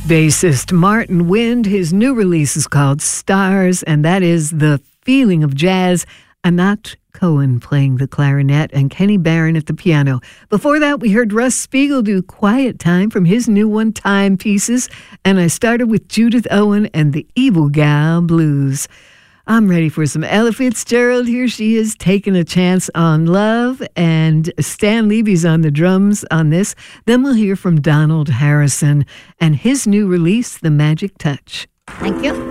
Bassist Martin Wind. His new release is called Stars, and that is the feeling of jazz. Anat Cohen playing the clarinet and Kenny Barron at the piano. Before that, we heard Russ Spiegel do Quiet Time from his new one, Time Pieces. And I started with Judith Owen and the Evil Gal Blues. I'm ready for some Ella Fitzgerald. Here she is taking a chance on love, and Stan Levy's on the drums on this. Then we'll hear from Donald Harrison and his new release, The Magic Touch. Thank you.